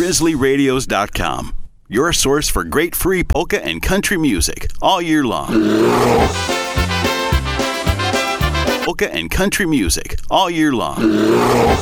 GrizzlyRadios.com, your source for great free polka and country music all year long. Polka and country music all year long.